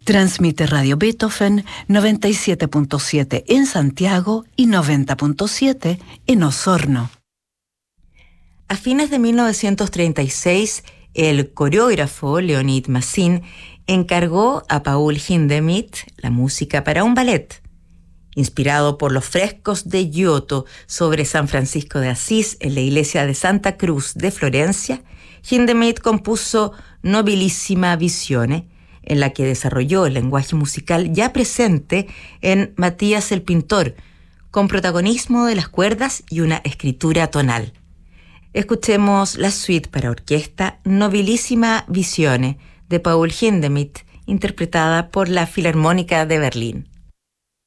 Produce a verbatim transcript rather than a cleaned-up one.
Transmite Radio Beethoven noventa y siete punto siete en Santiago y noventa punto siete en Osorno. A fines de mil novecientos treinta y seis, el coreógrafo Leonid Massin encargó a Paul Hindemith la música para un ballet. Inspirado por los frescos de Giotto sobre San Francisco de Asís en la iglesia de Santa Cruz de Florencia, Hindemith compuso Nobilissima Visione, en la que desarrolló el lenguaje musical ya presente en Matías el Pintor, con protagonismo de las cuerdas y una escritura tonal. Escuchemos la suite para orquesta Nobilissima Visione de Paul Hindemith, interpretada por la Filarmónica de Berlín.